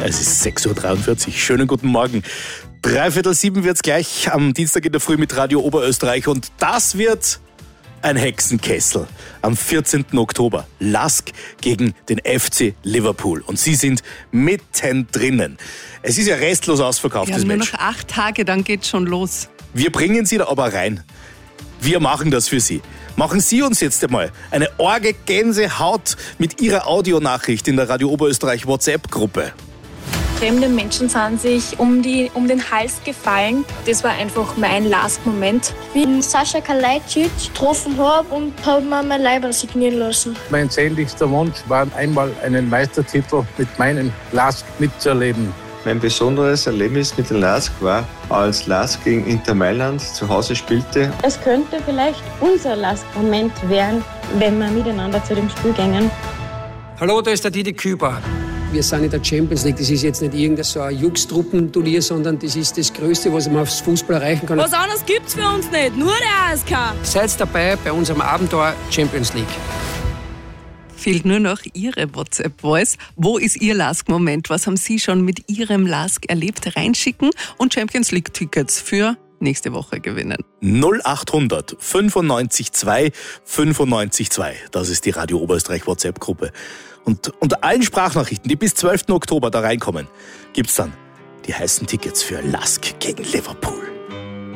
Es ist 6.43 Uhr. Schönen guten Morgen. 6:45 wird's gleich am Dienstag in der Früh mit Radio Oberösterreich. Und das wird ein Hexenkessel am 14. Oktober. LASK gegen den FC Liverpool. Und Sie sind mittendrin. Es ist ja restlos ausverkauft, das nur Match. noch 8 Tage, dann geht's schon los. Wir bringen Sie da aber rein. Wir machen das für Sie. Machen Sie uns jetzt einmal eine orge Gänsehaut mit Ihrer Audionachricht in der Radio Oberösterreich WhatsApp-Gruppe. Fremde Menschen sind sich um den Hals gefallen. Das war einfach mein Last-Moment. Wie ich Sascha Kalajdzic getroffen habe und habe mir mein Leiberl signieren lassen. Mein sehnlichster Wunsch war, einmal einen Meistertitel mit meinem LASK mitzuerleben. Mein besonderes Erlebnis mit dem LASK war, als LASK gegen Inter Mailand zu Hause spielte. Es könnte vielleicht unser LASK-Moment werden, wenn wir miteinander zu dem Spiel gingen. Hallo, da ist der Didi Küber. Wir sind in der Champions League. Das ist jetzt nicht irgendein so ein Jux-Truppenturnier, sondern das ist das Größte, was man aufs Fußball erreichen kann. Was anderes gibt's für uns nicht, nur der ASK. Seid dabei bei unserem Abenteuer Champions League. Fehlt nur noch Ihre WhatsApp-Voice. Wo ist Ihr LASK-Moment? Was haben Sie schon mit Ihrem LASK erlebt? Reinschicken und Champions League-Tickets für nächste Woche gewinnen. 0800 95 2 95 2. Das ist die Radio Oberösterreich WhatsApp-Gruppe. Und unter allen Sprachnachrichten, die bis 12. Oktober da reinkommen, gibt's dann die heißen Tickets für LASK gegen Liverpool.